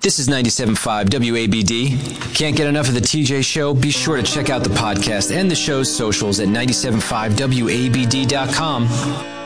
This is 97.5 WABD. Can't get enough of the TJ Show? Be sure to check out the podcast and the show's socials at 97.5WABD.com.